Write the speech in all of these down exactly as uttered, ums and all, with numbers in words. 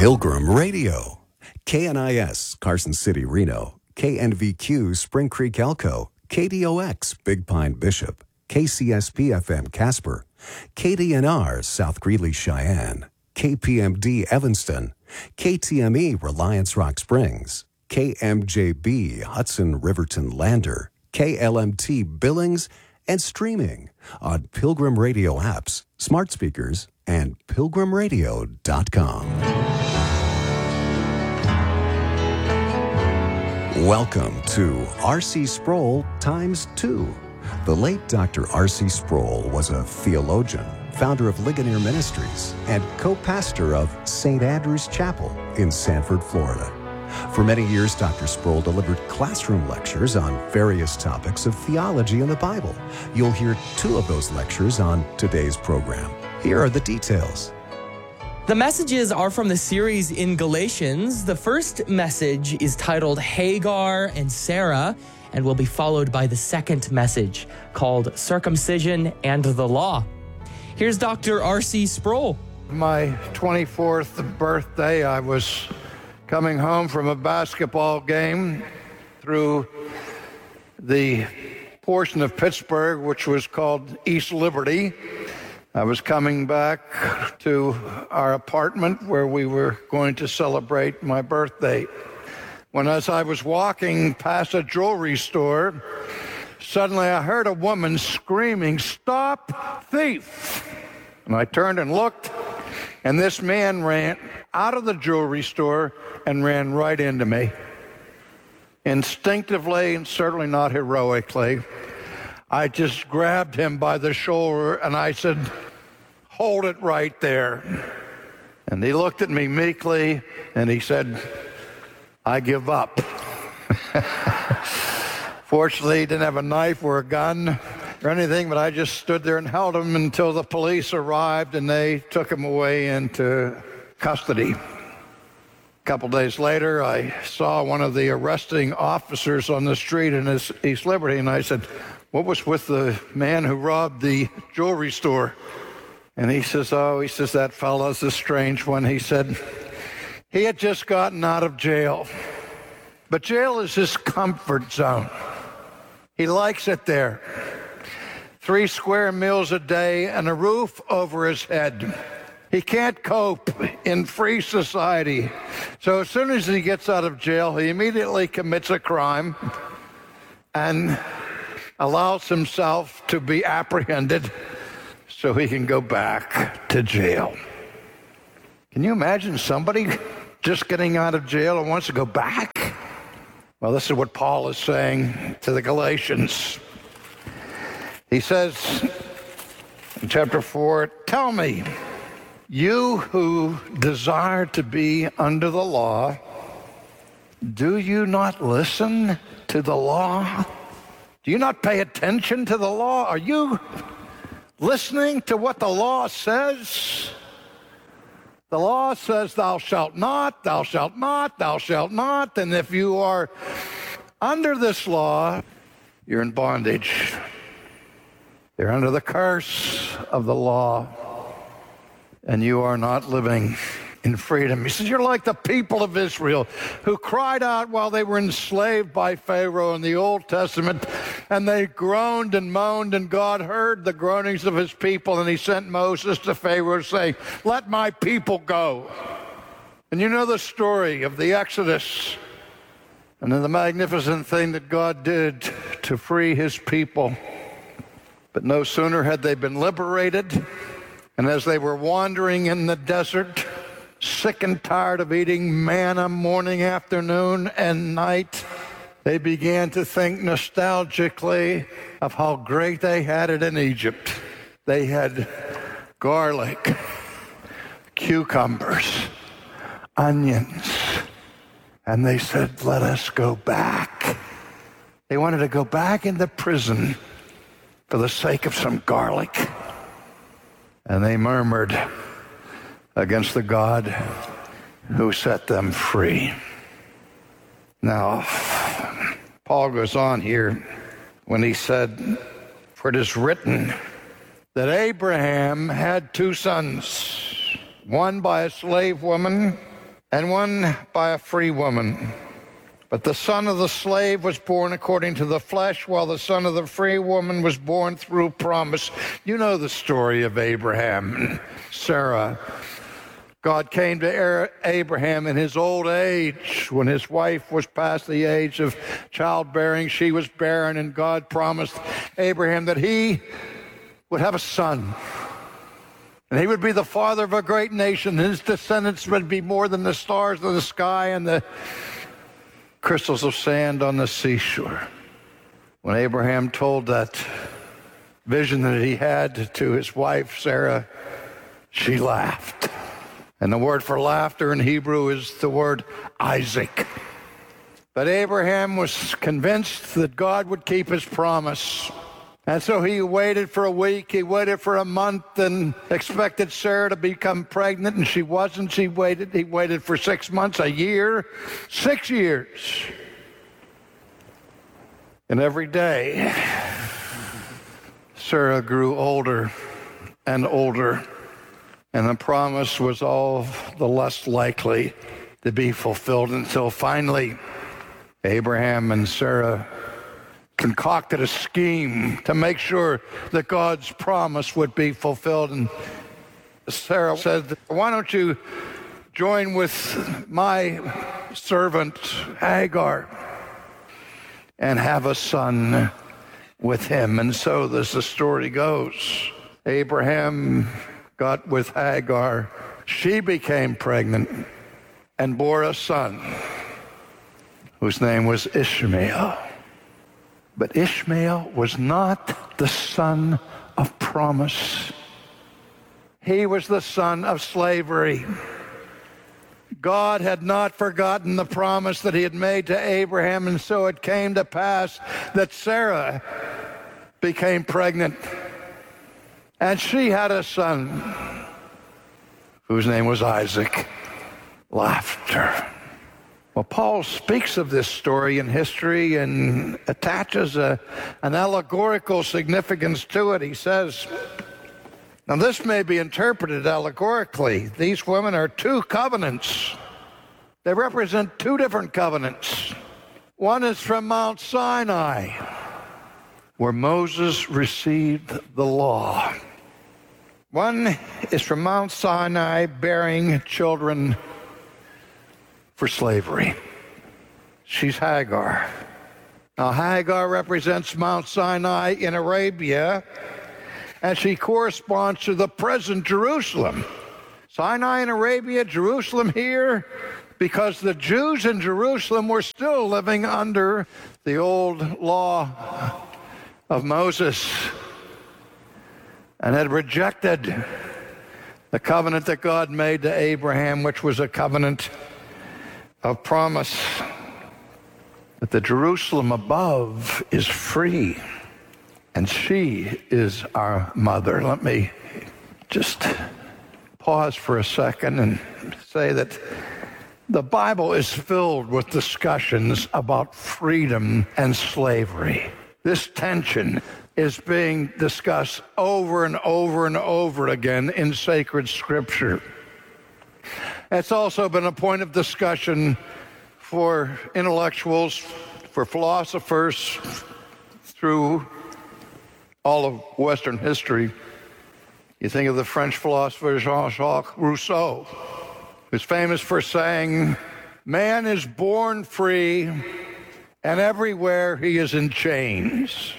Pilgrim Radio. K N I S, Carson City, Reno. K N V Q, Spring Creek, Elko. K D O X, Big Pine, Bishop. K C S P F M, Casper. K D N R, South Greeley, Cheyenne. K P M D, Evanston. K T M E, Reliance Rock Springs. K M J B, Hudson Riverton Lander. K L M T, Billings. And streaming on Pilgrim Radio apps, smart speakers, and pilgrim radio dot com. Welcome to R C Sproul times two. The late Doctor R C Sproul was a theologian, founder of Ligonier Ministries, and co-pastor of Saint Andrew's Chapel in Sanford, Florida. For many years, Doctor Sproul delivered classroom lectures on various topics of theology and the Bible. You'll hear two of those lectures on today's program. Here are the details. The messages are from the series in Galatians. The first message is titled Hagar and Sarah and will be followed by the second message called Circumcision and the Law. Here's Doctor R C Sproul. My twenty-fourth birthday, I was coming home from a basketball game through the portion of Pittsburgh which was called East Liberty. I was coming back to our apartment where we were going to celebrate my birthday. When as I was walking past a jewelry store, suddenly I heard a woman screaming, "Stop, thief!" And I turned and looked, and this man ran out of the jewelry store and ran right into me. Instinctively, and certainly not heroically, I just grabbed him by the shoulder and I said, "Hold it right there." And he looked at me meekly and he said, "I give up." Fortunately, he didn't have a knife or a gun or anything, but I just stood there and held him until the police arrived and they took him away into custody. A couple days later, I saw one of the arresting officers on the street in East Liberty, and I said, "What was with the man who robbed the jewelry store?" And he says, "Oh, he says, that fellow's a strange one." He said, he had just gotten out of jail. But jail is his comfort zone. He likes it there. Three square meals a day and a roof over his head. He can't cope in free society. So as soon as he gets out of jail, he immediately commits a crime and allows himself to be apprehended so he can go back to jail. Can you imagine somebody just getting out of jail and wants to go back? Well, this is what Paul is saying to the Galatians. He says in chapter four, "Tell me, you who desire to be under the law, do you not listen to the law? Do you not pay attention to the law? Are you listening to what the law says? The law says, thou shalt not, thou shalt not, thou shalt not. And if you are under this law, you're in bondage. You're under the curse of the law. And you are not living in freedom." He says, you're like the people of Israel who cried out while they were enslaved by Pharaoh in the Old Testament, and they groaned and moaned, and God heard the groanings of his people, and he sent Moses to Pharaoh saying, "Let my people go." And you know the story of the Exodus and then the magnificent thing that God did to free his people. But no sooner had they been liberated, and as they were wandering in the desert, sick and tired of eating manna morning, afternoon, and night, they began to think nostalgically of how great they had it in Egypt. They had garlic, cucumbers, onions, and they said, "Let us go back." They wanted to go back into prison for the sake of some garlic. And they murmured against the God who set them free. Now, Paul goes on here when he said, "For it is written that Abraham had two sons, one by a slave woman and one by a free woman. But the son of the slave was born according to the flesh, while the son of the free woman was born through promise. You know the story of Abraham and Sarah. God came to Abraham in his old age when his wife was past the age of childbearing. She was barren, and God promised Abraham that he would have a son. And he would be the father of a great nation. His descendants would be more than the stars of the sky and the crystals of sand on the seashore. When Abraham told that vision that he had to his wife, Sarah, she laughed. And the word for laughter in Hebrew is the word Isaac. But Abraham was convinced that God would keep his promise. And so he waited for a week, he waited for a month, and expected Sarah to become pregnant, and she wasn't. She waited, he waited for six months, a year, six years. And every day, Sarah grew older and older, and the promise was all the less likely to be fulfilled until finally Abraham and Sarah concocted a scheme to make sure that God's promise would be fulfilled. And Sarah said, why don't you join with my servant Hagar and have a son with him? And so, as the story goes, Abraham got with Hagar. She became pregnant and bore a son whose name was Ishmael. But Ishmael was not the son of promise. He was the son of slavery. God had not forgotten the promise that he had made to Abraham, and so it came to pass that Sarah became pregnant, and she had a son whose name was Isaac. Laughter. Well, Paul speaks of this story in history and attaches a, an allegorical significance to it. He says, now this may be interpreted allegorically. These women are two covenants. They represent two different covenants. One is from Mount Sinai, where Moses received the law. One is from Mount Sinai, bearing children for slavery. She's Hagar. Now, Hagar represents Mount Sinai in Arabia, and she corresponds to the present Jerusalem. Sinai in Arabia, Jerusalem here, because the Jews in Jerusalem were still living under the old law of Moses and had rejected the covenant that God made to Abraham, which was a covenant of promise. But the Jerusalem above is free, and she is our mother. Let me just pause for a second and say that the Bible is filled with discussions about freedom and slavery. This tension is being discussed over and over and over again in sacred scripture. It's also been a point of discussion for intellectuals, for philosophers through all of Western history. You think of the French philosopher Jean-Jacques Rousseau, who's famous for saying, man is born free, and everywhere he is in chains.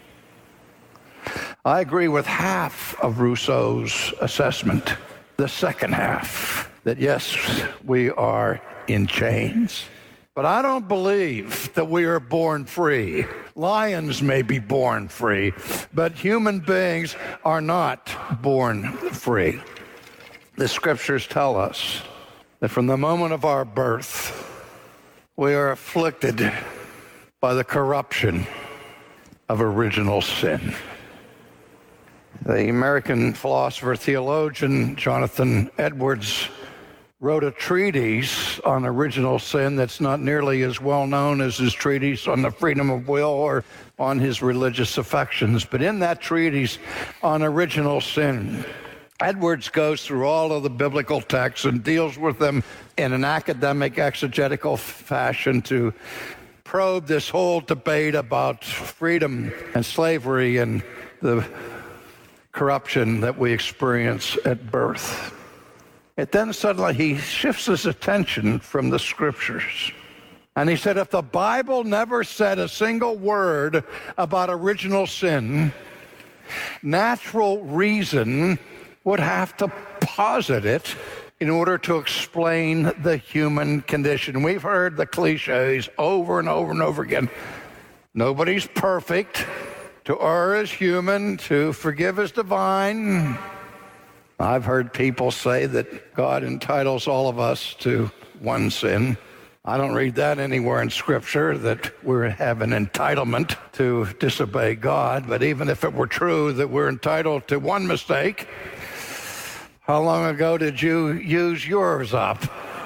I agree with half of Rousseau's assessment, the second half, that yes, we are in chains. But I don't believe that we are born free. Lions may be born free, but human beings are not born free. The scriptures tell us that from the moment of our birth, we are afflicted by the corruption of original sin. The American philosopher, theologian Jonathan Edwards wrote a treatise on original sin that's not nearly as well known as his treatise on the freedom of will or on his religious affections. But in that treatise on original sin, Edwards goes through all of the biblical texts and deals with them in an academic, exegetical fashion to probe this whole debate about freedom and slavery and the corruption that we experience at birth. And then suddenly he shifts his attention from the scriptures. And he said, if the Bible never said a single word about original sin, natural reason would have to posit it in order to explain the human condition. We've heard the cliches over and over and over again. Nobody's perfect. To err is human. To forgive is divine. I've heard people say that God entitles all of us to one sin. I don't read that anywhere in Scripture, that we have an entitlement to disobey God. But even if it were true that we're entitled to one mistake, how long ago did you use yours up?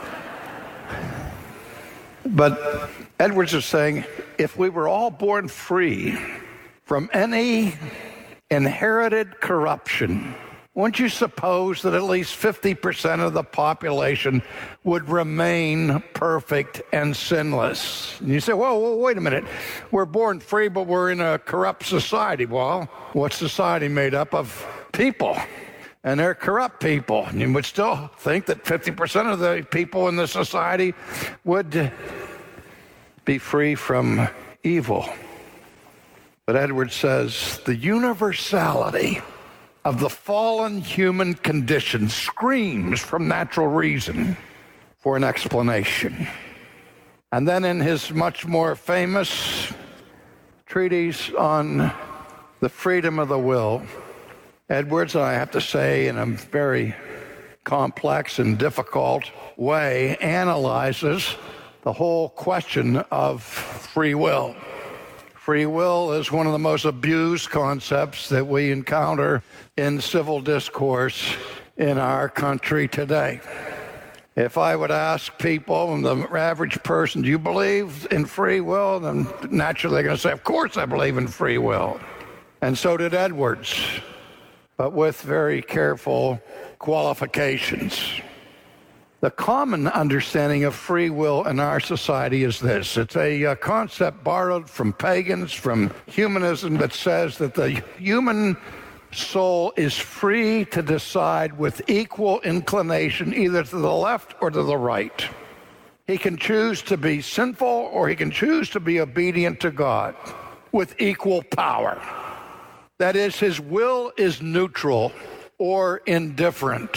But Edwards is saying, if we were all born free from any inherited corruption, wouldn't you suppose that at least fifty percent of the population would remain perfect and sinless? And you say, whoa, whoa, wait a minute. We're born free, but we're in a corrupt society. Well, what's society made up of? People. And they're corrupt people. And you would still think that fifty percent of the people in the society would be free from evil. But Edwards says the universality of the fallen human condition screams from natural reason for an explanation. And then in his much more famous treatise on the freedom of the will, Edwards, I have to say, in a very complex and difficult way, analyzes the whole question of free will. Free will is one of the most abused concepts that we encounter in civil discourse in our country today. If I would ask people, the average person, do you believe in free will? Then naturally they're going to say, of course I believe in free will. And so did Edwards, but with very careful qualifications. The common understanding of free will in our society is this. It's a uh, concept borrowed from pagans, from humanism, that says that the human soul is free to decide with equal inclination either to the left or to the right. He can choose to be sinful or he can choose to be obedient to God with equal power. That is, his will is neutral or indifferent.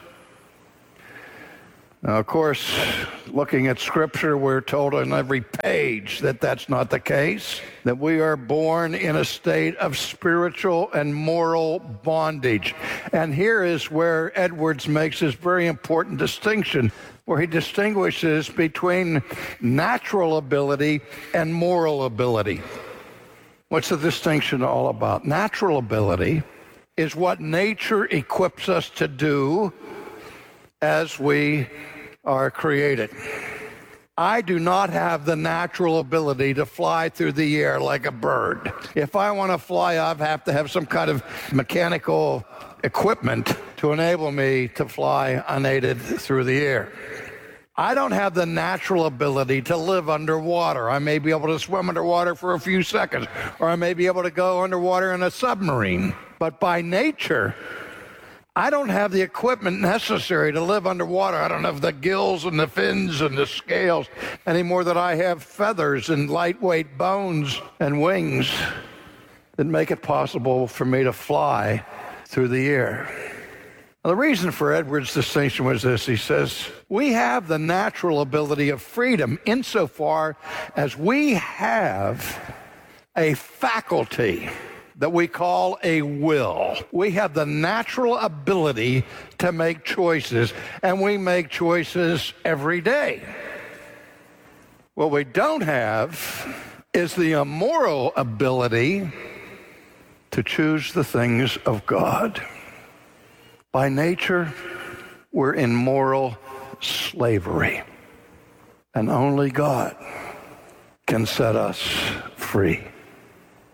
Now, of course, looking at Scripture, we're told on every page that that's not the case, that we are born in a state of spiritual and moral bondage. And here is where Edwards makes this very important distinction, where he distinguishes between natural ability and moral ability. What's the distinction all about? Natural ability is what nature equips us to do as we are created. I do not have the natural ability to fly through the air like a bird. If I want to fly, I have to have some kind of mechanical equipment to enable me to fly unaided through the air. I don't have the natural ability to live underwater. I may be able to swim underwater for a few seconds, or I may be able to go underwater in a submarine. But by nature, I don't have the equipment necessary to live underwater. I don't have the gills and the fins and the scales any more than I have feathers and lightweight bones and wings that make it possible for me to fly through the air. Now, the reason for Edwards' distinction was this. He says, we have the natural ability of freedom insofar as we have a faculty that we call a will. We have the natural ability to make choices, and we make choices every day. What we don't have is the immoral ability to choose the things of God. By nature, we're in moral slavery, and only God can set us free.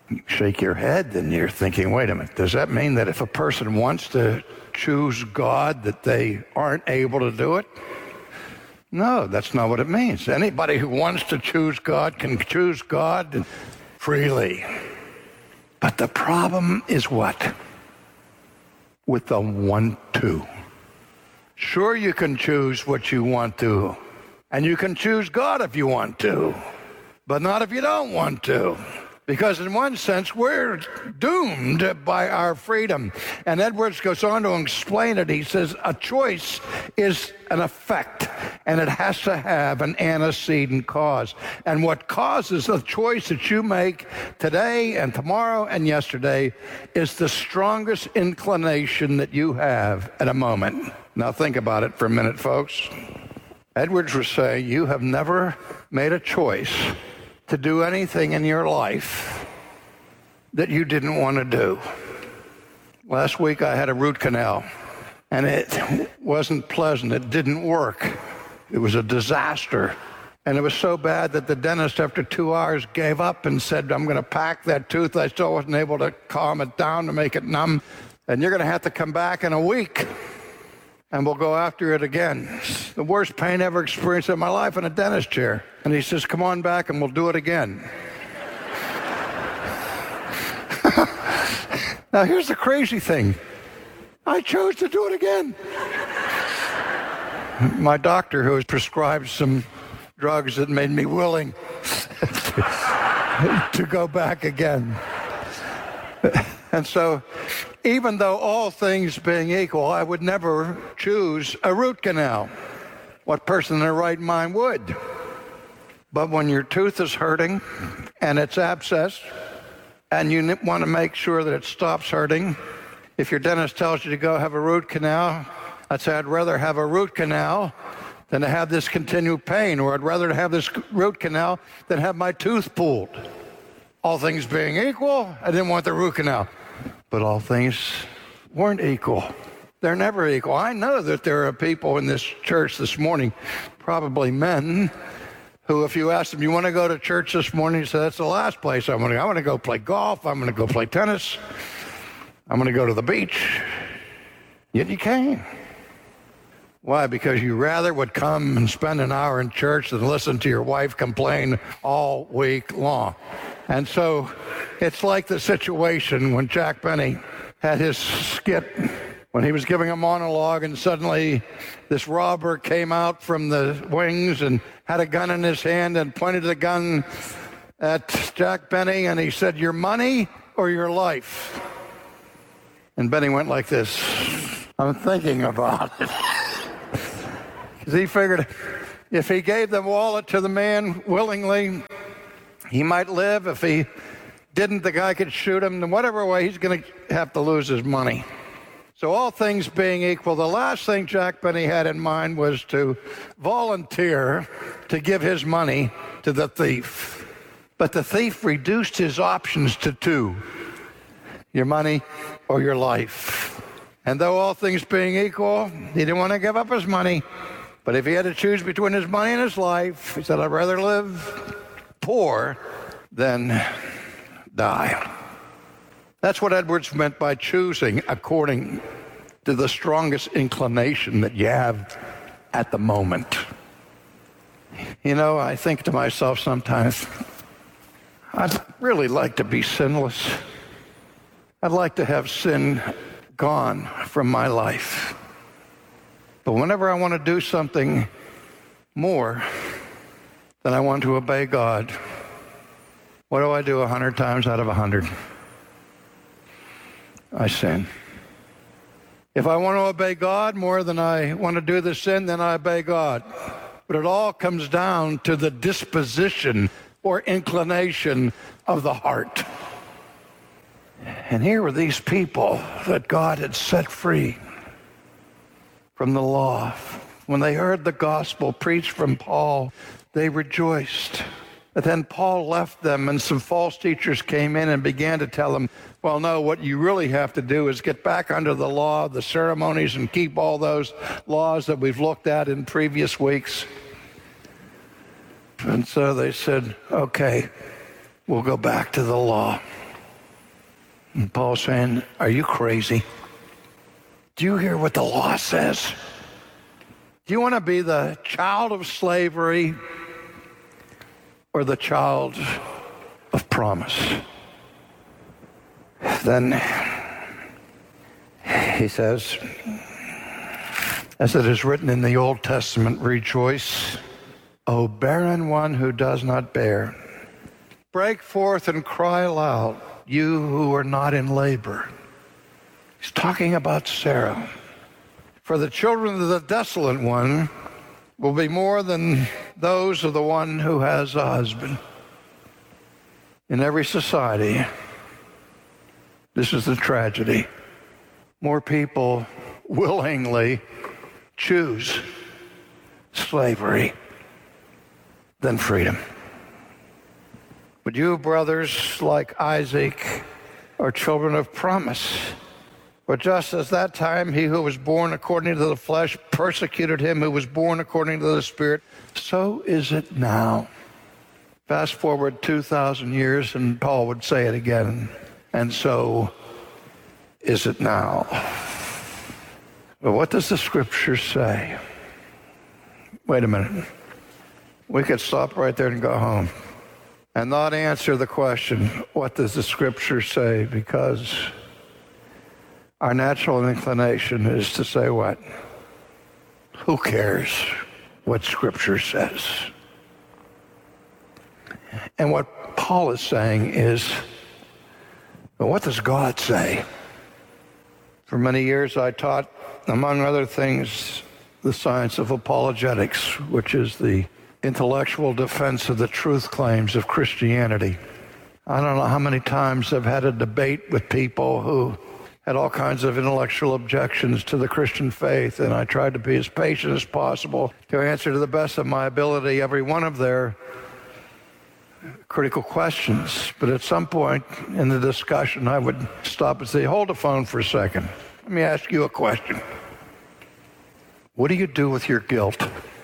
You shake your head, and you're thinking, wait a minute, does that mean that if a person wants to choose God, that they aren't able to do it? No, that's not what it means. Anybody who wants to choose God can choose God freely. But the problem is what? With the want to. Sure, you can choose what you want to, and you can choose God if you want to, but not if you don't want to. Because in one sense, we're doomed by our freedom. And Edwards goes on to explain it. He says, a choice is an effect, and it has to have an antecedent cause. And what causes the choice that you make today and tomorrow and yesterday is the strongest inclination that you have at a moment. Now think about it for a minute, folks. Edwards was saying, you have never made a choice to do anything in your life that you didn't want to do. Last week I had a root canal, and it wasn't pleasant. It didn't work. It was a disaster. And it was so bad that the dentist, after two hours, gave up and said, I'm going to pack that tooth. I still wasn't able to calm it down to make it numb. And you're going to have to come back in a week, and we'll go after it again. It's the worst pain I ever experienced in my life in a dentist chair. And he says, come on back and we'll do it again. Now, here's the crazy thing. I chose to do it again. My doctor, who has prescribed some drugs that made me willing to go back again. And so, even though all things being equal, I would never choose a root canal. What person in their right mind would? But when your tooth is hurting and it's abscessed, and you want to make sure that it stops hurting, if your dentist tells you to go have a root canal, I'd say I'd rather have a root canal than to have this continued pain, or I'd rather have this root canal than have my tooth pulled. All things being equal, I didn't want the root canal. But all things weren't equal. They're never equal. I know that there are people in this church this morning, probably men, who if you ask them, you want to go to church this morning? You say, that's the last place I want to go. I want to go play golf. I'm going to go play tennis. I'm going to go to the beach. Yet you came. Why? Because you rather would come and spend an hour in church than listen to your wife complain all week long. And so it's like the situation when Jack Benny had his skit, when he was giving a monologue, and suddenly this robber came out from the wings and had a gun in his hand and pointed the gun at Jack Benny, and he said, your money or your life? And Benny went like this. I'm thinking about it. Because he figured if he gave the wallet to the man willingly, he might live. If he didn't, the guy could shoot him. In whatever way, he's going to have to lose his money. So all things being equal, the last thing Jack Benny had in mind was to volunteer to give his money to the thief. But the thief reduced his options to two, your money or your life. And though all things being equal, he didn't want to give up his money. But if he had to choose between his money and his life, he said, I'd rather live poor than die. That's what Edwards meant by choosing according to the strongest inclination that you have at the moment. You know, I think to myself sometimes, I'd really like to be sinless. I'd like to have sin gone from my life. But whenever I want to do something more than I want to obey God, what do I do a hundred times out of a hundred? I sin. If I want to obey God more than I want to do the sin, then I obey God. But it all comes down to the disposition or inclination of the heart. And here were these people that God had set free from the law. When they heard the gospel preached from Paul, they rejoiced. But then Paul left them, and some false teachers came in and began to tell them, well, no, what you really have to do is get back under the law, the ceremonies, and keep all those laws that we've looked at in previous weeks. And so they said, okay, we'll go back to the law. And Paul's saying, are you crazy? Do you hear what the law says? Do you want to be the child of slavery or the child of promise? Then he says, as it is written in the Old Testament, rejoice, O barren one who does not bear. Break forth and cry aloud, you who are not in labor. He's talking about Sarah. For the children of the desolate one will be more than those of the one who has a husband. In every society, this is the tragedy. More people willingly choose slavery than freedom. But you, brothers, like Isaac, are children of promise. But just as that time he who was born according to the flesh persecuted him who was born according to the Spirit, so is it now. Fast forward two thousand years, and Paul would say it again, and so is it now. But what does the Scripture say? Wait a minute. We could stop right there and go home and not answer the question, what does the Scripture say? Because our natural inclination is to say what? Who cares what Scripture says? And what Paul is saying is, well, what does God say? For many years I taught, among other things, the science of apologetics, which is the intellectual defense of the truth claims of Christianity. I don't know how many times I've had a debate with people who had all kinds of intellectual objections to the Christian faith, and I tried to be as patient as possible to answer to the best of my ability every one of their critical questions. But at some point in the discussion, I would stop and say, hold the phone for a second. Let me ask you a question. What do you do with your guilt?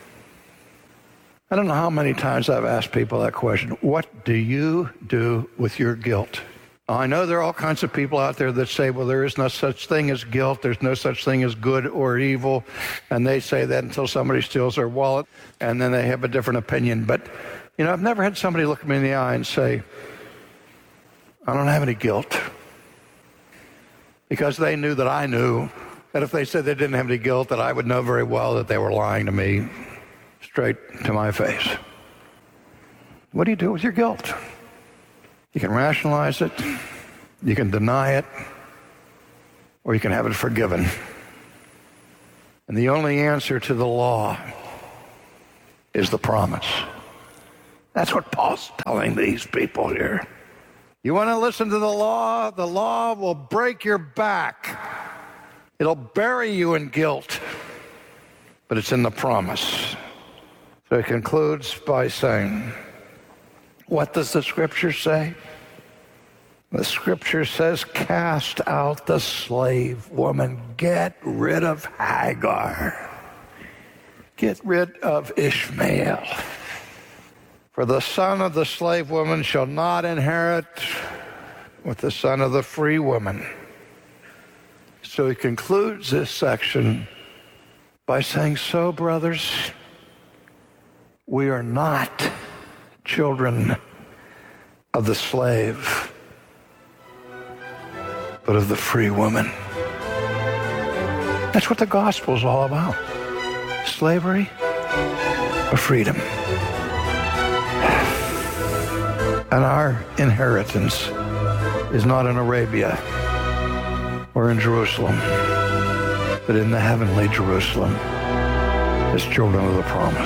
I don't know how many times I've asked people that question. What do you do with your guilt? I know there are all kinds of people out there that say, well, there is no such thing as guilt. There's no such thing as good or evil. And they say that until somebody steals their wallet, and then they have a different opinion. But, you know, I've never had somebody look me in the eye and say, I don't have any guilt. Because they knew that I knew that if they said they didn't have any guilt, that I would know very well that they were lying to me straight to my face. What do you do with your guilt? You can rationalize it, you can deny it, or you can have it forgiven. And the only answer to the law is the promise. That's what Paul's telling these people here. You want to listen to the law? The law will break your back. It'll bury you in guilt, but it's in the promise. So he concludes by saying, what does the Scripture say? The Scripture says, cast out the slave woman. Get rid of Hagar. Get rid of Ishmael. For the son of the slave woman shall not inherit with the son of the free woman. So he concludes this section by saying, so, brothers, we are not children of the slave, but of the free woman. That's what the gospel is all about. Slavery or freedom. And our inheritance is not in Arabia or in Jerusalem, but in the heavenly Jerusalem as children of the promise.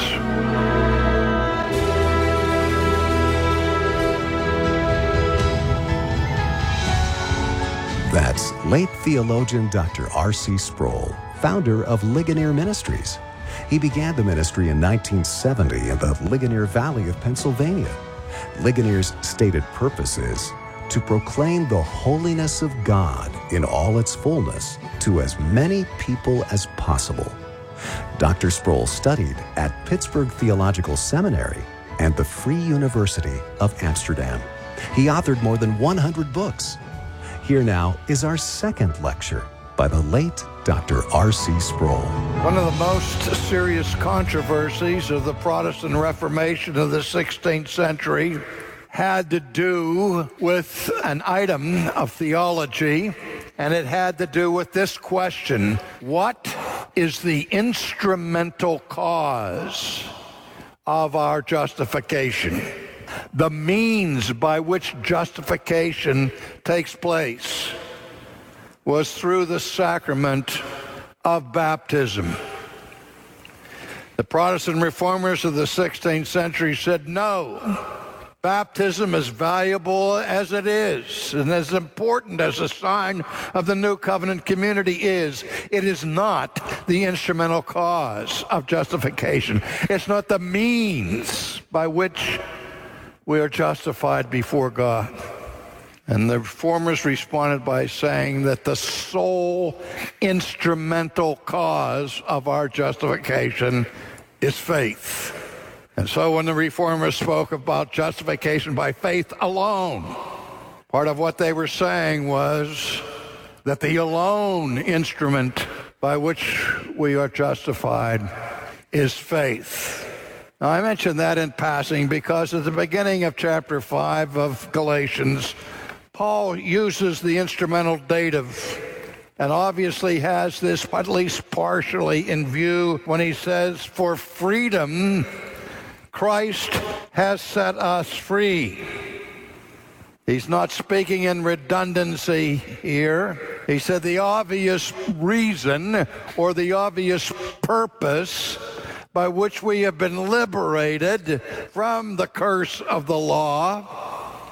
That's late theologian Doctor R C Sproul, founder of Ligonier Ministries. He began the ministry in nineteen seventy in the Ligonier Valley of Pennsylvania. Ligonier's stated purpose is to proclaim the holiness of God in all its fullness to as many people as possible. Doctor Sproul studied at Pittsburgh Theological Seminary and the Free University of Amsterdam. He authored more than one hundred books. Here now is our second lecture by the late Doctor R C Sproul. One of the most serious controversies of the Protestant Reformation of the sixteenth century had to do with an item of theology, and it had to do with this question: what is the instrumental cause of our justification? The means by which justification takes place was through the sacrament of baptism. The Protestant reformers of the sixteenth century said, no, baptism, as valuable as it is and as important as a sign of the new covenant community is, it is not the instrumental cause of justification. It's not the means by which we are justified before God. And the reformers responded by saying that the sole instrumental cause of our justification is faith. And so when the reformers spoke about justification by faith alone, part of what they were saying was that the alone instrument by which we are justified is faith. Now, I mention that in passing because at the beginning of chapter five of Galatians, Paul uses the instrumental dative and obviously has this at least partially in view when he says, for freedom, Christ has set us free. He's not speaking in redundancy here. He said the obvious reason or the obvious purpose by which we have been liberated from the curse of the law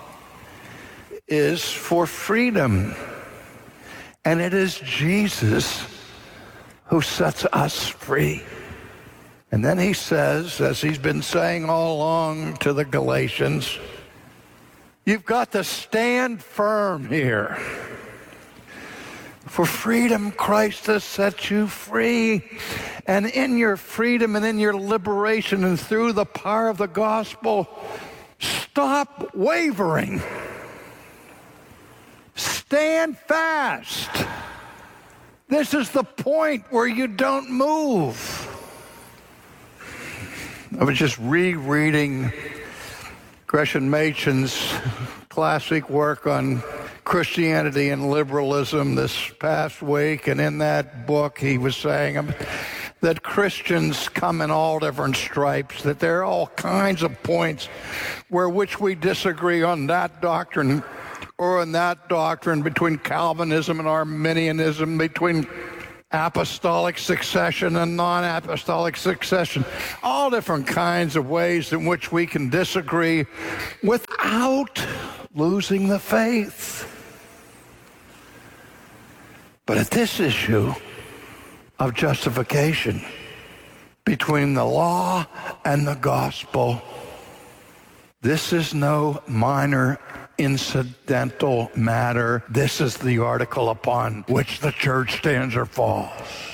is for freedom. And it is Jesus who sets us free. And then he says, as he's been saying all along to the Galatians, you've got to stand firm here. For freedom, Christ has set you free. And in your freedom and in your liberation and through the power of the gospel, stop wavering. Stand fast. This is the point where you don't move. I was just rereading Gresham Machen's classic work on Christianity and liberalism this past week, and in that book he was saying that Christians come in all different stripes, that there are all kinds of points where which we disagree on that doctrine or on that doctrine, between Calvinism and Arminianism, between apostolic succession and non-apostolic succession, all different kinds of ways in which we can disagree without losing the faith. But at this issue of justification between the law and the gospel, this is no minor incidental matter. This is the article upon which the church stands or falls.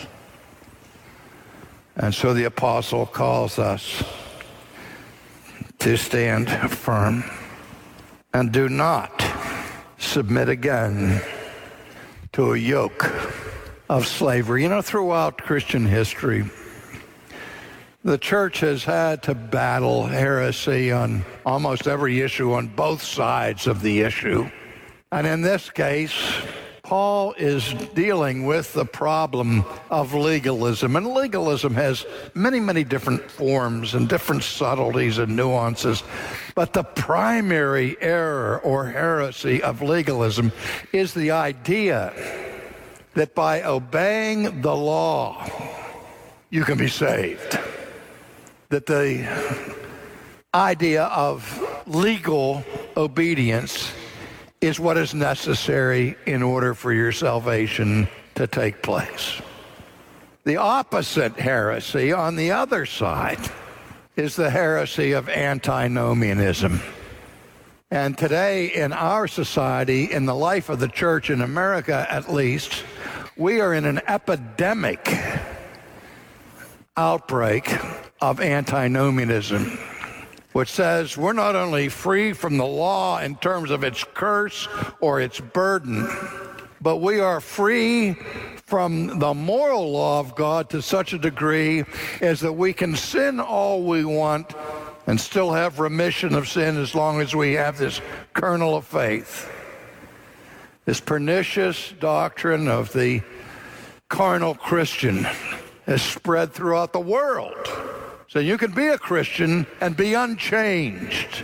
And so the apostle calls us to stand firm and do not submit again to a yoke of slavery. You know, throughout Christian history, the church has had to battle heresy on almost every issue, on both sides of the issue. And in this case, Paul is dealing with the problem of legalism. And legalism has many, many different forms and different subtleties and nuances. But the primary error or heresy of legalism is the idea that by obeying the law, you can be saved. That the idea of legal obedience is what is necessary in order for your salvation to take place. The opposite heresy on the other side is the heresy of antinomianism. And today in our society, in the life of the church in America at least, we are in an epidemic outbreak of antinomianism. which says we're not only free from the law in terms of its curse or its burden, but we are free from the moral law of God to such a degree as that we can sin all we want and still have remission of sin as long as we have this kernel of faith. This pernicious doctrine of the carnal Christian has spread throughout the world. So you can be a Christian and be unchanged.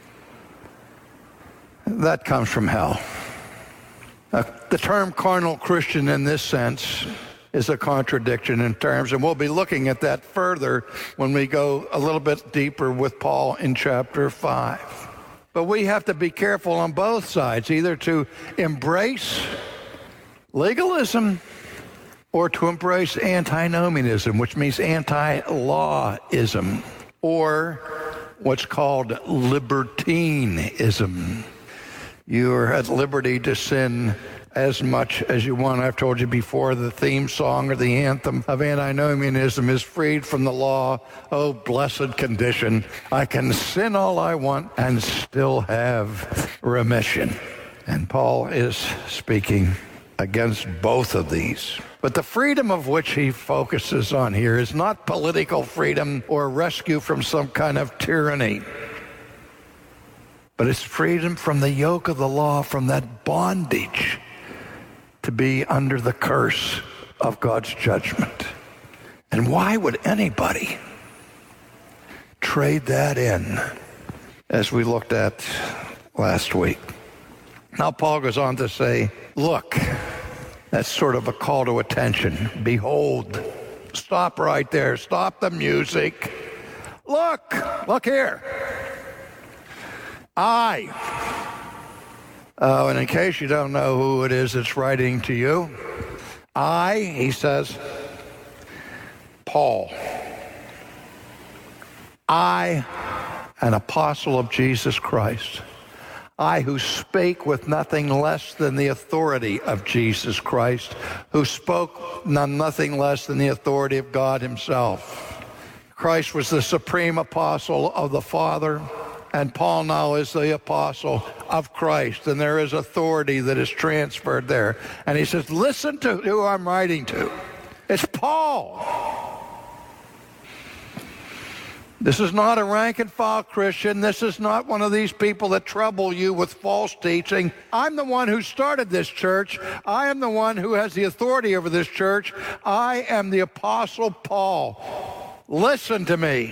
That comes from hell. Uh, the term carnal Christian in this sense is a contradiction in terms, and we'll be looking at that further when we go a little bit deeper with Paul in chapter five. But we have to be careful on both sides, either to embrace legalism or to embrace antinomianism, which means anti-lawism, or what's called libertinism. You are at liberty to sin as much as you want. I've told you before, the theme song or the anthem of antinomianism is freed from the law. Oh, blessed condition. I can sin all I want and still have remission. And Paul is speaking against both of these. But the freedom of which he focuses on here is not political freedom or rescue from some kind of tyranny, but it's freedom from the yoke of the law, from that bondage to be under the curse of God's judgment. And why would anybody trade that in, as we looked at last week? Now Paul goes on to say, look, that's sort of a call to attention. Behold, stop right there. Stop the music. Look, look here. I, oh, and in case you don't know who it is that's writing to you, I, he says, Paul, I, an apostle of Jesus Christ, I who spake with nothing less than the authority of Jesus Christ, who spoke nothing less than the authority of God himself. Christ was the supreme apostle of the Father, and Paul now is the apostle of Christ, and there is authority that is transferred there. And he says, listen to who I'm writing to. It's Paul. This is not a rank and file Christian. This is not one of these people that trouble you with false teaching. I'm the one who started this church. I am the one who has the authority over this church. I am the Apostle Paul. Listen to me.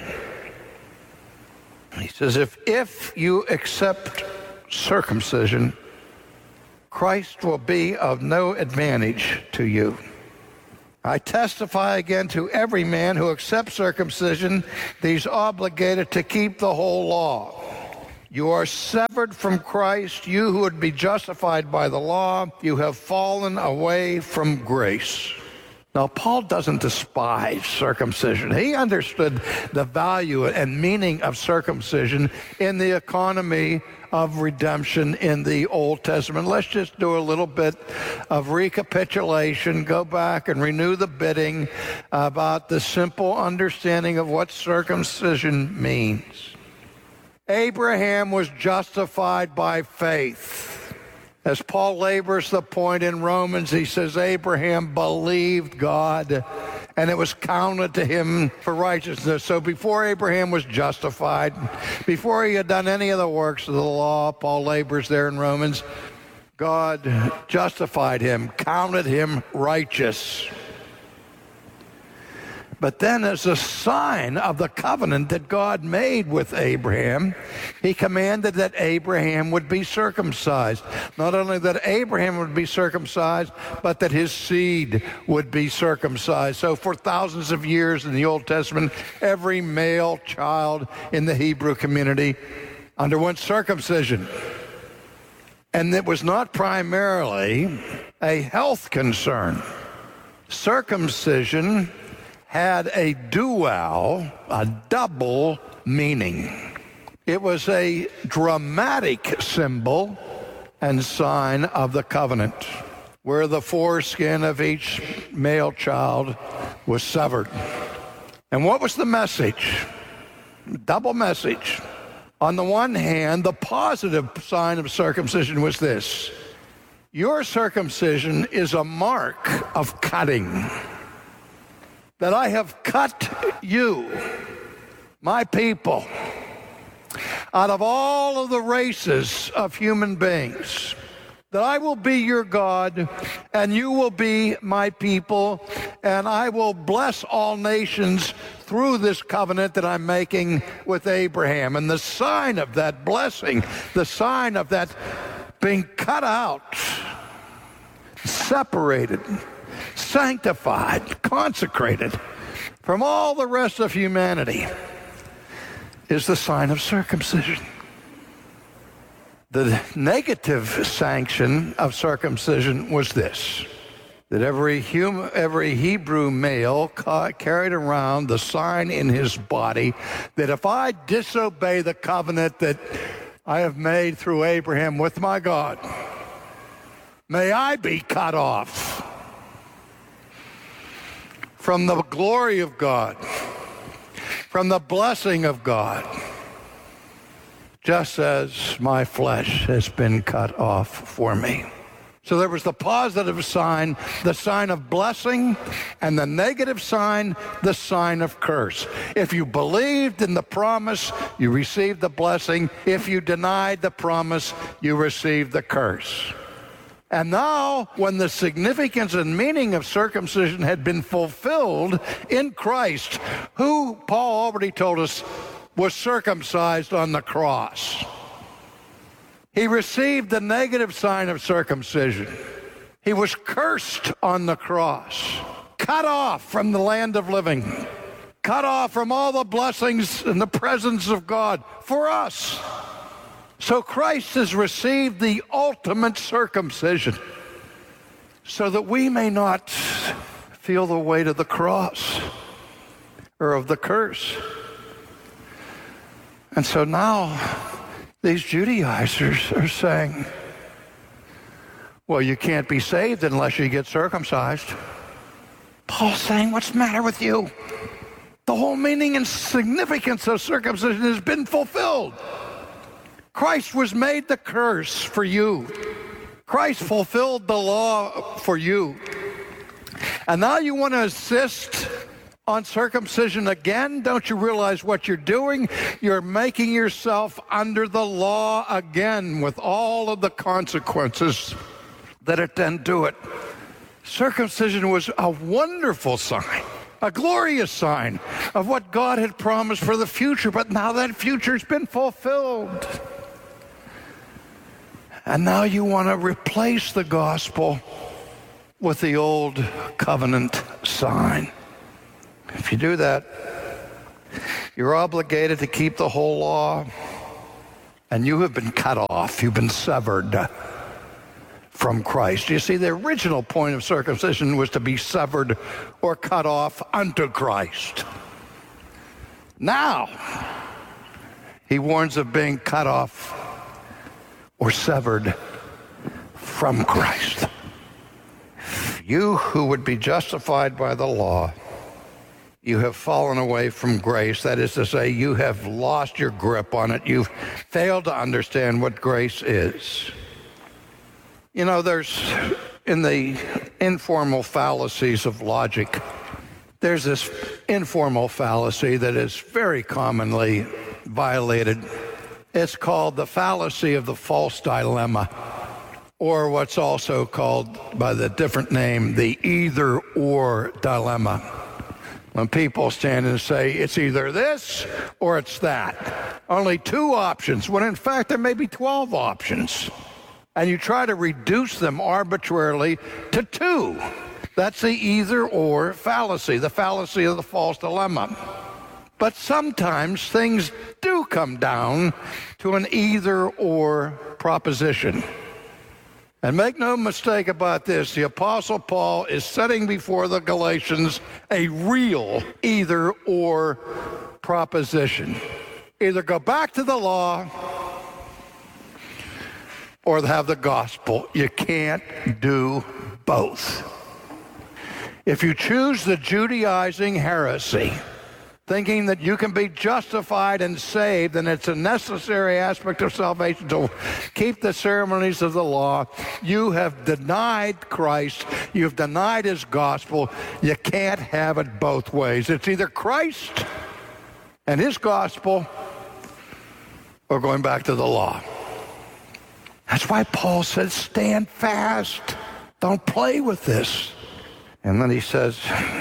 He says, if, if you accept circumcision, Christ will be of no advantage to you. I testify again to every man who accepts circumcision that he's obligated to keep the whole law. You are severed from Christ, you who would be justified by the law. You have fallen away from grace. Now, Paul doesn't despise circumcision. He understood the value and meaning of circumcision in the economy of redemption in the Old Testament. Let's just do a little bit of recapitulation, go back and renew the bidding about the simple understanding of what circumcision means. Abraham was justified by faith. As Paul labors the point in Romans, he says Abraham believed God, and it was counted to him for righteousness. So before Abraham was justified, before he had done any of the works of the law, Paul labors there in Romans, God justified him, counted him righteous. But then as a sign of the covenant that God made with Abraham, he commanded that Abraham would be circumcised. Not only that Abraham would be circumcised, but that his seed would be circumcised. So for thousands of years in the Old Testament, every male child in the Hebrew community underwent circumcision. And it was not primarily a health concern. Circumcision had a dual, a double meaning. It was a dramatic symbol and sign of the covenant, where the foreskin of each male child was severed. And what was the message? Double message. On the one hand, the positive sign of circumcision was this: your circumcision is a mark of cutting. That I have cut you, my people, out of all of the races of human beings. That I will be your God, and you will be my people, and I will bless all nations through this covenant that I'm making with Abraham. And the sign of that blessing, the sign of that being cut out, separated, sanctified, consecrated from all the rest of humanity, is the sign of circumcision. The negative sanction of circumcision was this: that every human, every Hebrew male ca- carried around the sign in his body that if I disobey the covenant that I have made through Abraham with my God, may I be cut off from the glory of God, from the blessing of God, just as my flesh has been cut off for me. So there was the positive sign, the sign of blessing, and the negative sign, the sign of curse. If you believed in the promise, you received the blessing. If you denied the promise, you received the curse. And now, when the significance and meaning of circumcision had been fulfilled in Christ, who, Paul already told us, was circumcised on the cross. He received the negative sign of circumcision. He was cursed on the cross, cut off from the land of living, cut off from all the blessings and the presence of God for us. So Christ has received the ultimate circumcision so that we may not feel the weight of the cross or of the curse. And so now these Judaizers are saying, well, you can't be saved unless you get circumcised. Paul's saying, what's the matter with you? The whole meaning and significance of circumcision has been fulfilled. Christ was made the curse for you. Christ fulfilled the law for you. And now you want to insist on circumcision again? Don't you realize what you're doing? You're making yourself under the law again with all of the consequences that attend to it. Circumcision was a wonderful sign, a glorious sign of what God had promised for the future, but now that future's been fulfilled. And now you want to replace the gospel with the old covenant sign. If you do that, you're obligated to keep the whole law, and you have been cut off. You've been severed from Christ. You see, the original point of circumcision was to be severed or cut off unto Christ. Now, he warns of being cut off or severed from Christ. You who would be justified by the law, you have fallen away from grace. That is to say, you have lost your grip on it. You've failed to understand what grace is. You know, there's, in the informal fallacies of logic, there's this informal fallacy that is very commonly violated. It's called the fallacy of the false dilemma, or what's also called by the different name, the either-or dilemma. When people stand and say, it's either this or it's that. Only two options, when in fact there may be twelve options. And you try to reduce them arbitrarily to two. That's the either-or fallacy, the fallacy of the false dilemma. But sometimes things do come down to an either-or proposition. And make no mistake about this, the Apostle Paul is setting before the Galatians a real either-or proposition. Either go back to the law or have the gospel. You can't do both. If you choose the Judaizing heresy thinking that you can be justified and saved, and it's a necessary aspect of salvation to keep the ceremonies of the law. You have denied Christ. You've denied his gospel. You can't have it both ways. It's either Christ and his gospel or going back to the law. That's why Paul says, stand fast. Don't play with this. And then he says,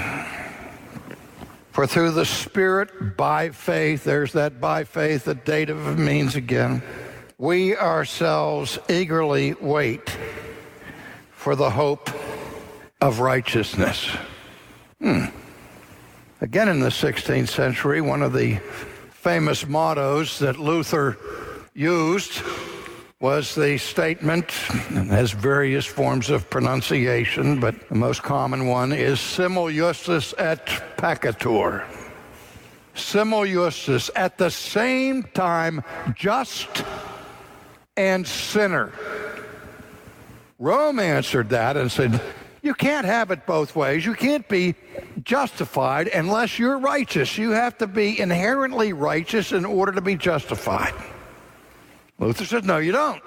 for through the Spirit, by faith, there's that by faith that dative means again, we ourselves eagerly wait for the hope of righteousness. Hmm. Again, in the sixteenth century, one of the famous mottos that Luther used was the statement, and has various forms of pronunciation, but the most common one is simul justus et peccator. Simul justus, at the same time, just and sinner. Rome answered that and said, you can't have it both ways. You can't be justified unless you're righteous. You have to be inherently righteous in order to be justified. Luther said, no, you don't.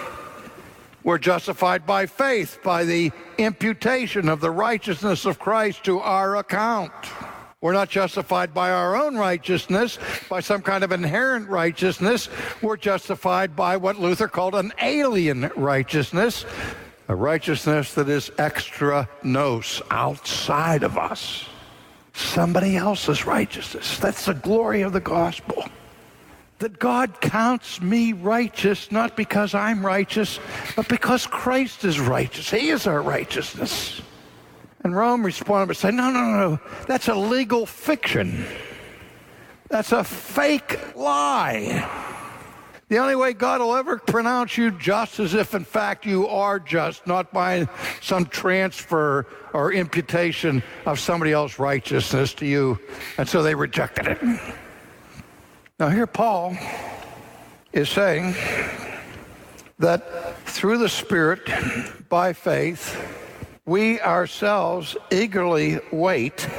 We're justified by faith, by the imputation of the righteousness of Christ to our account. We're not justified by our own righteousness, by some kind of inherent righteousness. We're justified by what Luther called an alien righteousness, a righteousness that is extra nos, outside of us. Somebody else's righteousness. That's the glory of the gospel. That God counts me righteous, not because I'm righteous, but because Christ is righteous. He is our righteousness. And Rome responded by saying, no, no, no, that's a legal fiction. That's a fake lie. The only way God will ever pronounce you just is if, in fact, you are just, not by some transfer or imputation of somebody else's righteousness to you. And so they rejected it. Now here Paul is saying that through the Spirit, by faith, we ourselves eagerly wait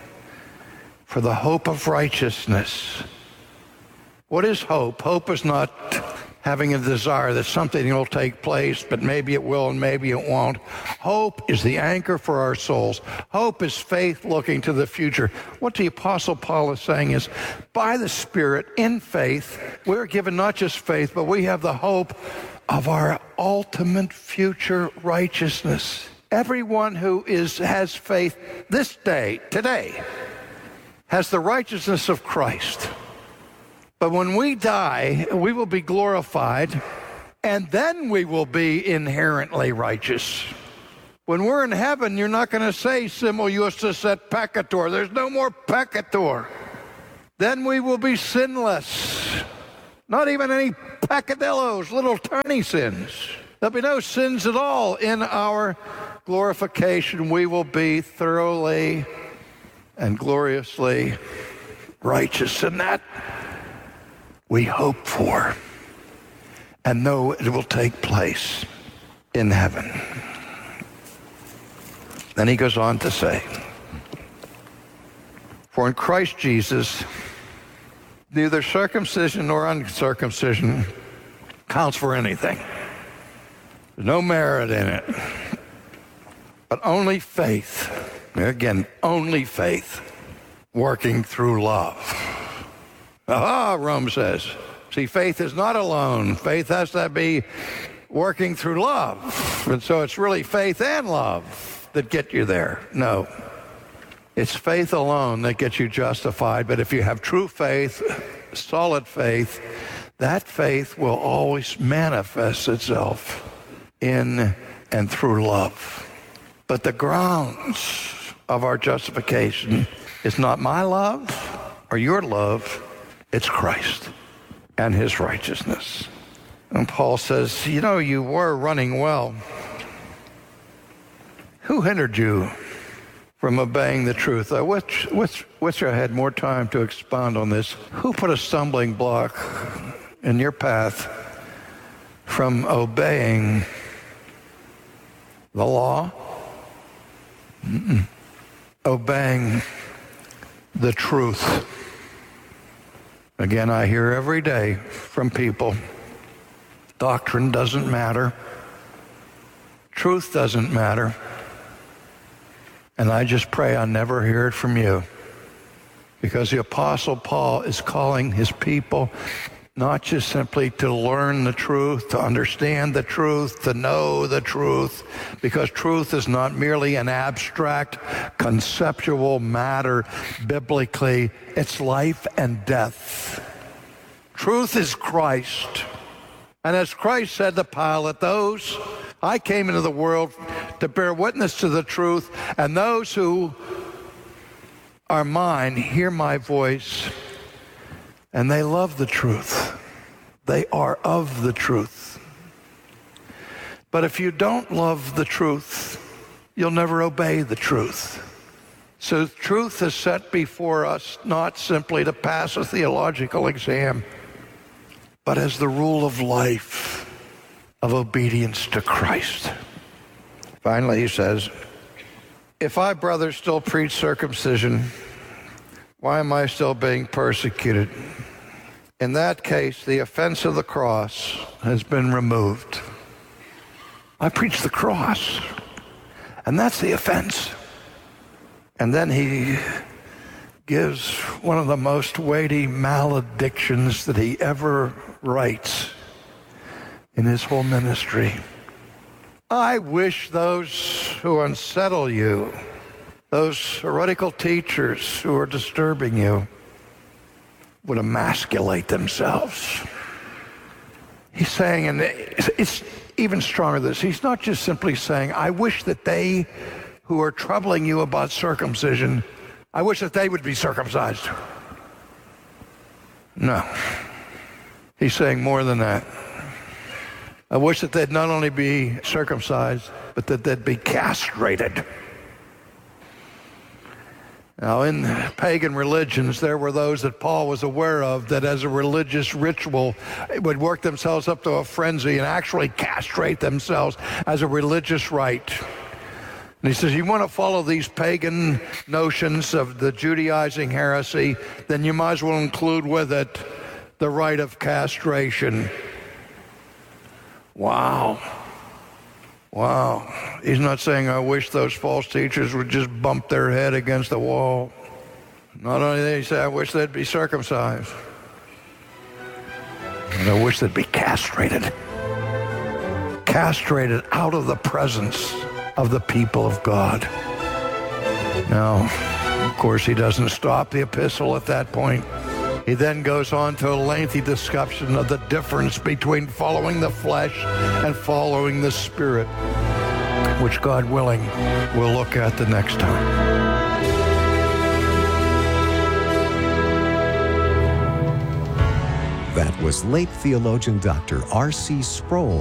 for the hope of righteousness. What is hope? Hope is not having a desire that something will take place, but maybe it will and maybe it won't. Hope is the anchor for our souls. Hope is faith looking to the future. What the Apostle Paul is saying is, by the Spirit, in faith, we're given not just faith, but we have the hope of our ultimate future righteousness. Everyone who is has faith this day, today, has the righteousness of Christ. But when we die, we will be glorified, and then we will be inherently righteous. When we're in heaven, you're not going to say simul justus et peccator. There's no more peccator. Then we will be sinless. Not even any peccadillos, little tiny sins. There'll be no sins at all in our glorification. We will be thoroughly and gloriously righteous in that. We hope for and know it will take place in heaven. Then he goes on to say, for in Christ Jesus, neither circumcision nor uncircumcision counts for anything. There's no merit in it, but only faith. Again, only faith working through love. Aha, Rome says. See, faith is not alone. Faith has to be working through love. And so it's really faith and love that get you there. No. It's faith alone that gets you justified. But if you have true faith, solid faith, that faith will always manifest itself in and through love. But the grounds of our justification is not my love or your love. It's Christ and his righteousness. And Paul says, you know, you were running well. Who hindered you from obeying the truth? I wish, wish, wish I had more time to expound on this. Who put a stumbling block in your path from obeying the law? Mm-mm. Obeying the truth. Again, I hear every day from people, doctrine doesn't matter, truth doesn't matter, and I just pray I never hear it from you, because the Apostle Paul is calling his people not just simply to learn the truth, to understand the truth, to know the truth, because truth is not merely an abstract, conceptual matter biblically. It's life and death. Truth is Christ. And as Christ said to Pilate, those, I came into the world to bear witness to the truth, and those who are mine hear my voice, and they love the truth. They are of the truth. But if you don't love the truth, you'll never obey the truth. So truth is set before us not simply to pass a theological exam, but as the rule of life, of obedience to Christ. Finally, he says, if I, brothers, still preach circumcision, why am I still being persecuted? In that case, the offense of the cross has been removed. I preach the cross, and that's the offense. And then he gives one of the most weighty maledictions that he ever writes in his whole ministry. I wish those who unsettle you, those heretical teachers who are disturbing you, would emasculate themselves. He's saying, and it's even stronger than this, he's not just simply saying, I wish that they who are troubling you about circumcision, I wish that they would be circumcised. No. He's saying more than that. I wish that they'd not only be circumcised, but that they'd be castrated. Now, in pagan religions, there were those that Paul was aware of that as a religious ritual would work themselves up to a frenzy and actually castrate themselves as a religious rite. And he says, you want to follow these pagan notions of the Judaizing heresy, then you might as well include with it the rite of castration. Wow. Wow. He's not saying, I wish those false teachers would just bump their head against the wall. Not only that, he said, I wish they'd be circumcised. And I wish they'd be castrated. Castrated out of the presence of the people of God. Now, of course, he doesn't stop the epistle at that point. He then goes on to a lengthy discussion of the difference between following the flesh and following the Spirit, which, God willing, we'll look at the next time. That was late theologian Doctor R C Sproul.